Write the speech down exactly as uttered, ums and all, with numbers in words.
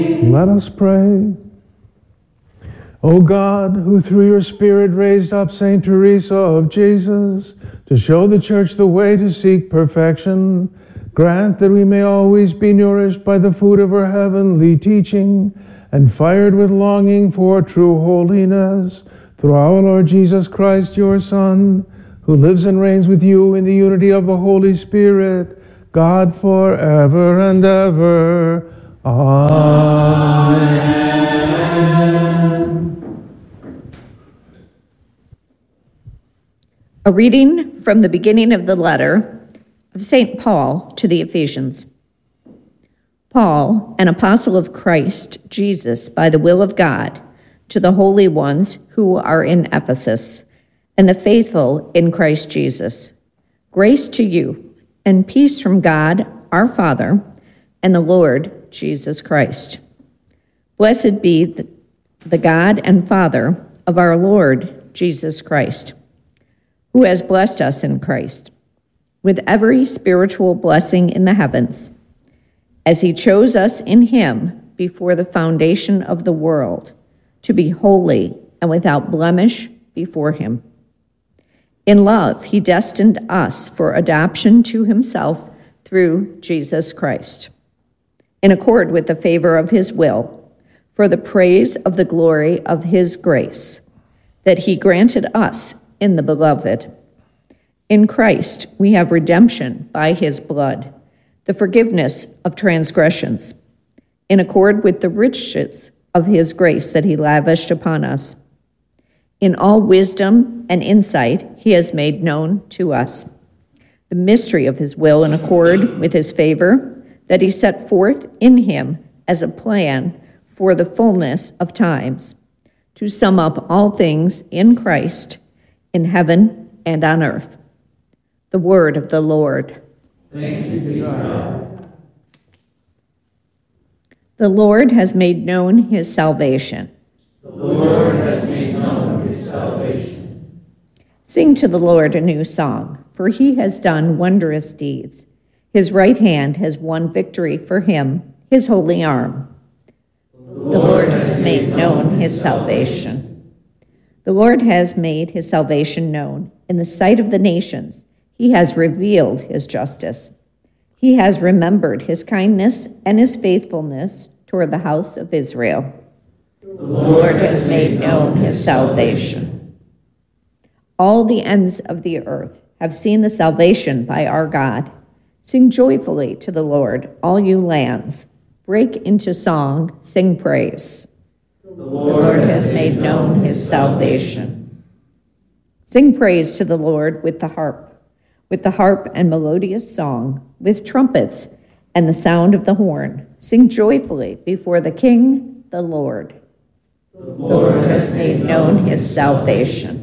Let us pray. O God, who through your Spirit raised up Saint Teresa of Jesus to show the Church the way to seek perfection, grant that we may always be nourished by the food of her heavenly teaching and fired with longing for true holiness, through our Lord Jesus Christ, your Son, who lives and reigns with you in the unity of the Holy Spirit, God forever and ever. Amen. A reading from the beginning of the letter of Saint Paul to the Ephesians. Paul, an apostle of Christ Jesus by the will of God, to the holy ones who are in Ephesus, and the faithful in Christ Jesus. Grace to you, and peace from God our Father and the Lord Jesus Christ. Blessed be the, the God and Father of our Lord Jesus Christ, who has blessed us in Christ with every spiritual blessing in the heavens, as he chose us in him before the foundation of the world, to be holy and without blemish before him. In love, he destined us for adoption to himself through Jesus Christ, in accord with the favor of his will, for the praise of the glory of his grace, that he granted us in the Beloved. In Christ we have redemption by his blood, the forgiveness of transgressions, in accord with the riches of his grace that he lavished upon us. In all wisdom and insight he has made known to us the mystery of his will in accord with his favor that he set forth in him as a plan for the fullness of times, to sum up all things in Christ, in heaven and on earth. The word of the Lord. Thanks be to God. The Lord has made known his salvation. The Lord has made known his salvation. Sing to the Lord a new song, for he has done wondrous deeds. His right hand has won victory for him, his holy arm. The Lord, the Lord has made known his salvation. The Lord has made his salvation known in the sight of the nations. He has revealed his justice. He has remembered his kindness and his faithfulness toward the house of Israel. The Lord has made known his salvation. All the ends of the earth have seen the salvation by our God. Sing joyfully to the Lord, all you lands. Break into song, sing praise. The Lord has made known his salvation. Sing praise to the Lord with the harp, with the harp and melodious song, with trumpets and the sound of the horn. Sing joyfully before the King, the Lord. The Lord has made known his salvation.